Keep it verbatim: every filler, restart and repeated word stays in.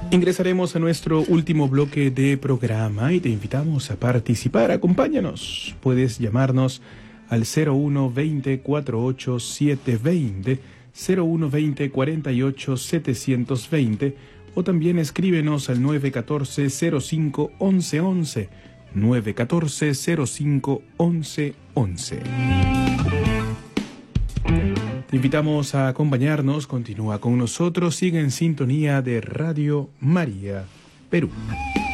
Ingresaremos a nuestro último bloque de programa y te invitamos a participar. Acompáñanos. Puedes llamarnos al cero uno veinte cuarenta y ocho setecientos veinte, cero uno veinte cuarenta y ocho setecientos veinte o también escríbenos al nueve uno cuatro cero cinco once once, nueve uno cuatro cero cinco once once. Te invitamos a acompañarnos, continúa con nosotros, sigue en sintonía de Radio María, Perú.